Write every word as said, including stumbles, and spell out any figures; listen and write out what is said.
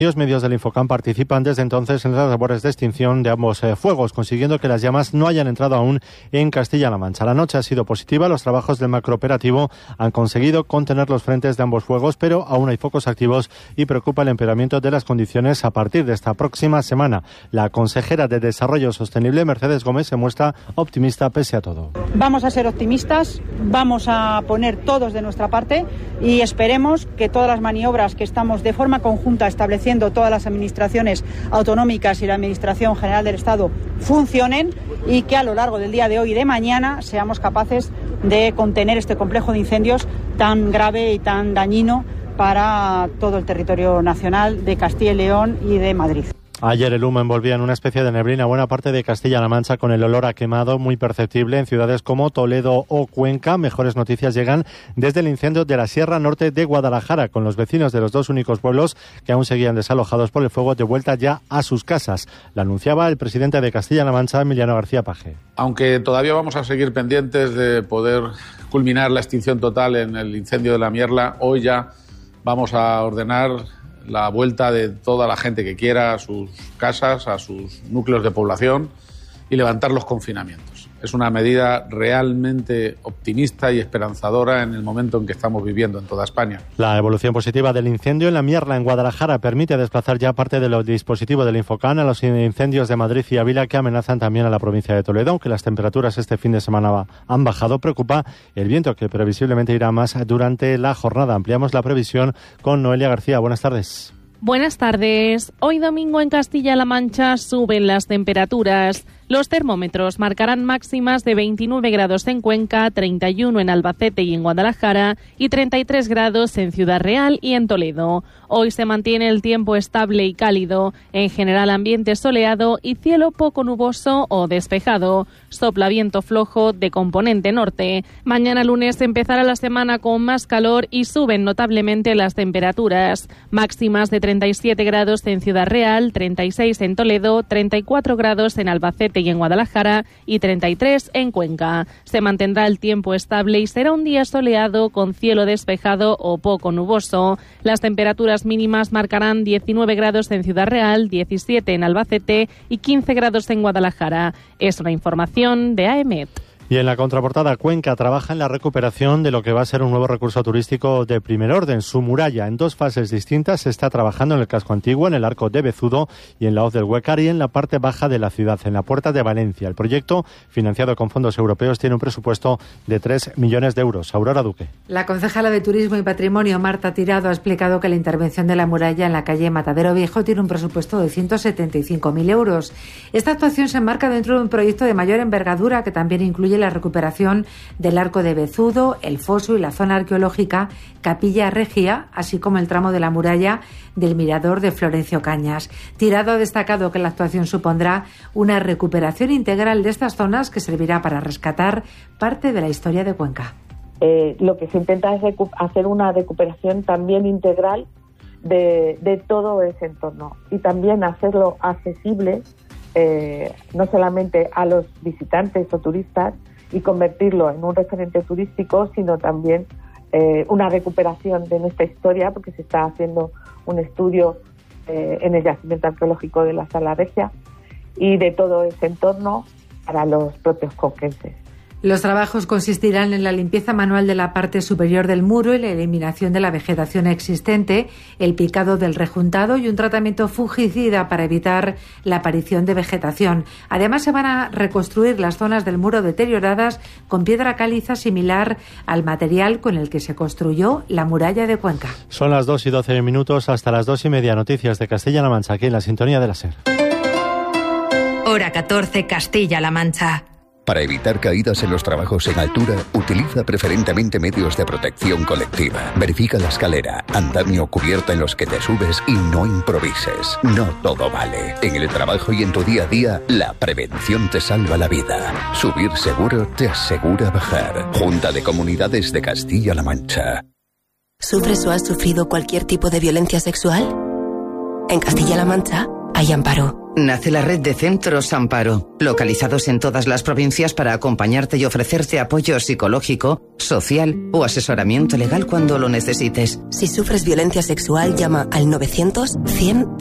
Los medios del Infocam participan desde entonces en las labores de extinción de ambos eh, fuegos, consiguiendo que las llamas no hayan entrado aún en Castilla-La Mancha. La noche ha sido positiva, los trabajos del macrooperativo han conseguido contener los frentes de ambos fuegos, pero aún hay focos activos y preocupa el empeoramiento de las condiciones a partir de esta próxima semana. La consejera de Desarrollo Sostenible, Mercedes Gómez, se muestra optimista pese a todo. Vamos a ser optimistas, vamos a poner todos de nuestra parte y esperemos que todas las maniobras que estamos de forma conjunta estableciendo todas las administraciones autonómicas y la Administración General del Estado funcionen y que a lo largo del día de hoy y de mañana seamos capaces de contener este complejo de incendios tan grave y tan dañino para todo el territorio nacional de Castilla y León y de Madrid. Ayer el humo envolvía en una especie de neblina buena parte de Castilla-La Mancha, con el olor a quemado muy perceptible en ciudades como Toledo o Cuenca. Mejores noticias llegan desde el incendio de la Sierra Norte de Guadalajara, con los vecinos de los dos únicos pueblos que aún seguían desalojados por el fuego de vuelta ya a sus casas. Lo anunciaba el presidente de Castilla-La Mancha, Emiliano García Paje. Aunque todavía vamos a seguir pendientes de poder culminar la extinción total en el incendio de la Mierla, hoy ya vamos a ordenar la vuelta de toda la gente que quiera a sus casas, a sus núcleos de población y levantar los confinamientos. Es una medida realmente optimista y esperanzadora en el momento en que estamos viviendo en toda España. La evolución positiva del incendio en la Mierla, en Guadalajara, permite desplazar ya parte de los dispositivos del Infocam a los incendios de Madrid y Ávila, que amenazan también a la provincia de Toledo. Aunque las temperaturas este fin de semana han bajado, preocupa el viento, que previsiblemente irá más durante la jornada. Ampliamos la previsión con Noelia García. Buenas tardes. Buenas tardes. Hoy domingo en Castilla-La Mancha suben las temperaturas. Los termómetros marcarán máximas de veintinueve grados en Cuenca, treinta y uno en Albacete y en Guadalajara y treinta y tres grados en Ciudad Real y en Toledo. Hoy se mantiene el tiempo estable y cálido, en general ambiente soleado y cielo poco nuboso o despejado. Sopla viento flojo de componente norte. Mañana lunes empezará la semana con más calor y suben notablemente las temperaturas. Máximas de treinta y siete grados en Ciudad Real, treinta y seis en Toledo, treinta y cuatro grados en Albacete y en Guadalajara y treinta y tres en Cuenca. Se mantendrá el tiempo estable y será un día soleado con cielo despejado o poco nuboso. Las temperaturas mínimas marcarán diecinueve grados en Ciudad Real, diecisiete en Albacete y quince grados en Guadalajara. Es una información de A E M E T. Y en la contraportada, Cuenca trabaja en la recuperación de lo que va a ser un nuevo recurso turístico de primer orden, su muralla. En dos fases distintas se está trabajando en el casco antiguo, en el arco de Bezudo y en la hoz del Huécar, y en la parte baja de la ciudad, en la Puerta de Valencia. El proyecto, financiado con fondos europeos, tiene un presupuesto de tres millones de euros. Aurora Duque. La concejala de Turismo y Patrimonio, Marta Tirado, ha explicado que la intervención de la muralla en la calle Matadero Viejo tiene un presupuesto de ciento setenta y cinco mil euros. Esta actuación se enmarca dentro de un proyecto de mayor envergadura que también incluye la recuperación del arco de Bezudo, el foso y la zona arqueológica Capilla Regia, así como el tramo de la muralla del mirador de Florencio Cañas. Tirado ha destacado que la actuación supondrá una recuperación integral de estas zonas que servirá para rescatar parte de la historia de Cuenca. Eh, lo que se intenta es recu- hacer una recuperación también integral de, de todo ese entorno y también hacerlo accesible eh, no solamente a los visitantes o turistas y convertirlo en un referente turístico, sino también eh, una recuperación de nuestra historia, porque se está haciendo un estudio eh, en el yacimiento arqueológico de la Sala Regia y de todo ese entorno para los propios conquenses. Los trabajos consistirán en la limpieza manual de la parte superior del muro y la eliminación de la vegetación existente, el picado del rejuntado y un tratamiento fungicida para evitar la aparición de vegetación. Además, se van a reconstruir las zonas del muro deterioradas con piedra caliza similar al material con el que se construyó la muralla de Cuenca. Son las dos y doce minutos, hasta las dos y media. Noticias de Castilla-La Mancha, aquí en la sintonía de la SER. Hora catorce, Castilla-La Mancha. Para evitar caídas en los trabajos en altura, utiliza preferentemente medios de protección colectiva. Verifica la escalera, andamio o cubierta en los que te subes y no improvises. No todo vale. En el trabajo y en tu día a día, la prevención te salva la vida. Subir seguro te asegura bajar. Junta de Comunidades de Castilla-La Mancha. ¿Sufres o has sufrido cualquier tipo de violencia sexual? En Castilla-La Mancha hay amparo. Nace la red de Centros Amparo, localizados en todas las provincias para acompañarte y ofrecerte apoyo psicológico, social o asesoramiento legal cuando lo necesites. Si sufres violencia sexual, llama al novecientos cien